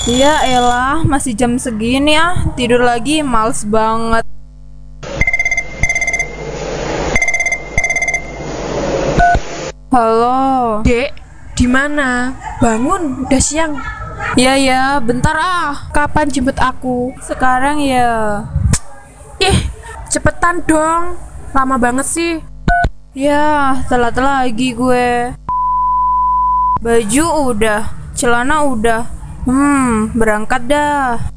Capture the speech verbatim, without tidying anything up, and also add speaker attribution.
Speaker 1: Ya elah, masih jam segini ah. Tidur lagi, males banget. Halo.
Speaker 2: Dek, di mana? Bangun, udah siang.
Speaker 1: Ya ya, bentar ah.
Speaker 2: Kapan jemput aku?
Speaker 1: Sekarang ya.
Speaker 2: Ih, cepetan dong. Lama banget sih.
Speaker 1: Ya, telat lagi gue. Baju udah, celana udah. Hmm, berangkat dah.